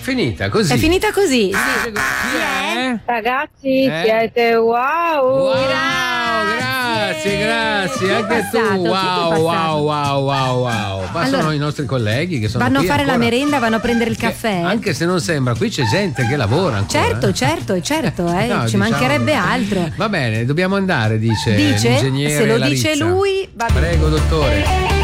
finita così. È finita così. Chi è? Ragazzi, siete wow. Grazie, anche tu. Wow. Passano Allora, i nostri colleghi che sono vanno a qui fare ancora. la merenda, vanno a prendere il caffè. Anche se non sembra, qui c'è gente che lavora ancora. Certo, No, ci diciamo- mancherebbe altro. Va bene, dobbiamo andare, dice Dice, l'ingegnere se lo Larizza. dice lui, va bene. Prego, dottore.